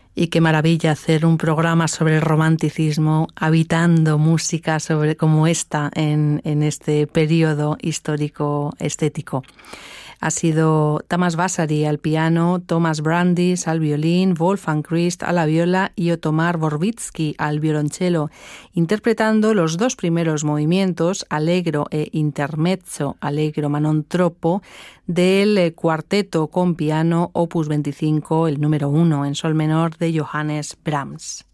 Y qué maravilla hacer un programa sobre el romanticismo, habitando música como esta en este periodo histórico estético. Ha sido Tamas Vasari al piano, Thomas Brandis al violín, Wolfgang Christ a la viola y Otomar Borbitsky al violonchelo, interpretando los dos primeros movimientos, Allegro e Intermezzo, Allegro Manon Troppo, del cuarteto con piano Opus 25, el número 1 en sol menor de Johannes Brahms.